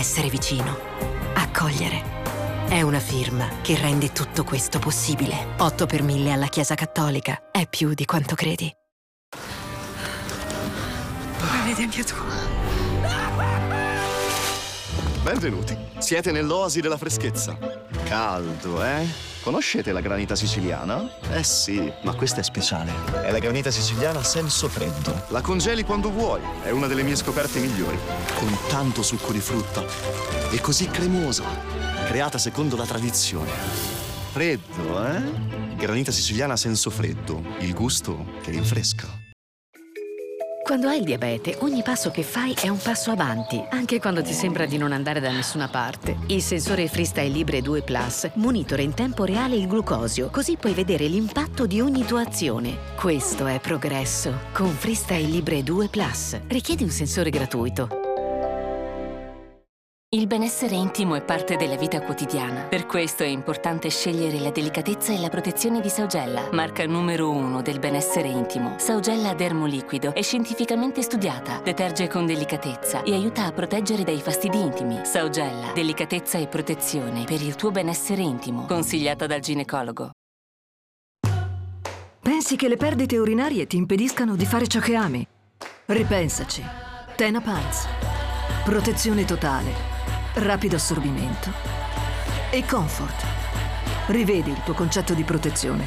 essere vicino, accogliere. È una firma che rende tutto questo possibile. 8 per 1000 alla Chiesa Cattolica. È più di quanto credi. Vedi anche tu. Benvenuti. Siete nell'oasi della freschezza. Caldo, eh? Conoscete la granita siciliana? Eh sì, ma questa è speciale. È la granita siciliana a senso freddo. La congeli quando vuoi. È una delle mie scoperte migliori. Con tanto succo di frutta. E così cremosa. Creata secondo la tradizione. Freddo, eh? Granita siciliana a senso freddo. Il gusto che rinfresca. Quando hai il diabete, ogni passo che fai è un passo avanti, anche quando ti sembra di non andare da nessuna parte. Il sensore Freestyle Libre 2 Plus monitora in tempo reale il glucosio, così puoi vedere l'impatto di ogni tua azione. Questo è progresso. Con Freestyle Libre 2 Plus. Richiedi un sensore gratuito. Il benessere intimo è parte della vita quotidiana. Per questo è importante scegliere la delicatezza e la protezione di Saugella, marca numero 1 del benessere intimo. Saugella Dermoliquido è scientificamente studiata, deterge con delicatezza e aiuta a proteggere dai fastidi intimi. Saugella, delicatezza e protezione per il tuo benessere intimo. Consigliata dal ginecologo. Pensi che le perdite urinarie ti impediscano di fare ciò che ami? Ripensaci. Tena Pants. Protezione totale. Rapido assorbimento e comfort. Rivedi il tuo concetto di protezione.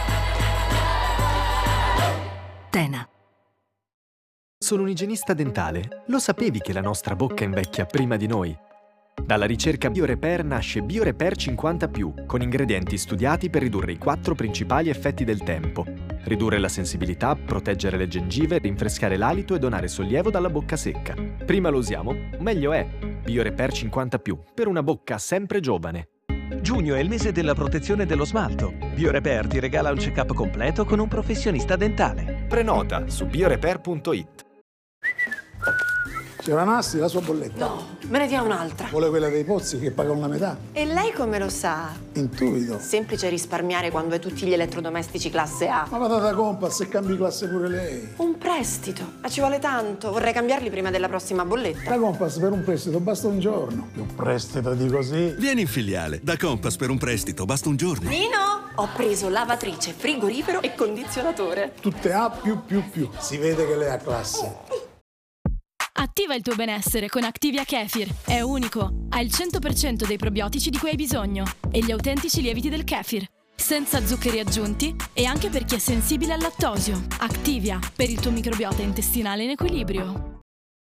Tena. Sono un igienista dentale. Lo sapevi che la nostra bocca invecchia prima di noi? Dalla ricerca BioRepair nasce BioRepair 50+, con ingredienti studiati per ridurre i 4 principali effetti del tempo. Ridurre la sensibilità, proteggere le gengive, rinfrescare l'alito e donare sollievo dalla bocca secca. Prima lo usiamo, meglio è. BioRepair 50+, per una bocca sempre giovane. Giugno è il mese della protezione dello smalto. BioRepair ti regala un check-up completo con un professionista dentale. Prenota su biorepair.it. Signora Nasti, la sua bolletta. No, me ne dia un'altra. Vuole quella dei pozzi che pagano la metà? E lei come lo sa? Intuito. Semplice risparmiare quando hai tutti gli elettrodomestici classe A. Ma vada da Compass e cambi classe pure lei. Un prestito. Ma ci vuole tanto. Vorrei cambiarli prima della prossima bolletta. Da Compass per un prestito basta un giorno. Un prestito di così. Vieni in filiale. Da Compass per un prestito basta un giorno. Nino, ho preso lavatrice, frigorifero e condizionatore. Tutte A+++. Si vede che lei ha classe. Attiva il tuo benessere con Activia Kefir. È unico, ha il 100% dei probiotici di cui hai bisogno e gli autentici lieviti del kefir, senza zuccheri aggiunti e anche per chi è sensibile al lattosio. Activia, per il tuo microbiota intestinale in equilibrio.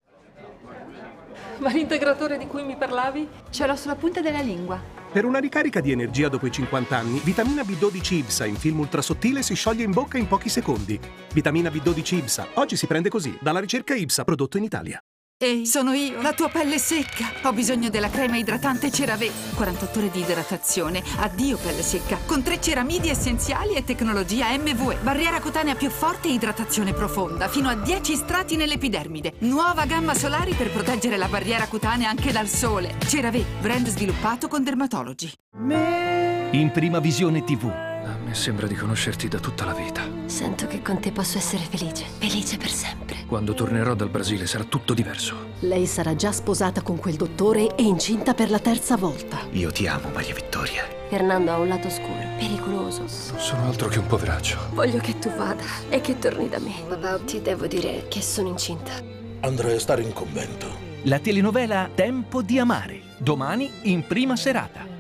Ma l'integratore di cui mi parlavi? Ce l'ho sulla punta della lingua. Per una ricarica di energia dopo i 50 anni, vitamina B12 IBSA in film ultrasottile si scioglie in bocca in pochi secondi. Vitamina B12 IBSA, oggi si prende così, dalla ricerca IBSA, prodotto in Italia. Ehi, sono io, la tua pelle secca. Ho bisogno della crema idratante CeraVe. 48 ore di idratazione. Addio pelle secca. Con 3 ceramidi essenziali e tecnologia MVE. Barriera cutanea più forte e idratazione profonda. Fino a 10 strati nell'epidermide. Nuova gamma solari per proteggere la barriera cutanea anche dal sole. CeraVe, brand sviluppato con Dermatology. In Prima Visione TV. A me sembra di conoscerti da tutta la vita. Sento che con te posso essere felice. Felice per sempre. Quando tornerò dal Brasile sarà tutto diverso. Lei sarà già sposata con quel dottore e incinta per la 3ª volta. Io ti amo, Maria Vittoria. Fernando ha un lato oscuro, pericoloso. Non sono altro che un poveraccio. Voglio che tu vada e che torni da me. Papà, ti devo dire che sono incinta. Andrei a stare in convento. La telenovela Tempo di amare. Domani in prima serata.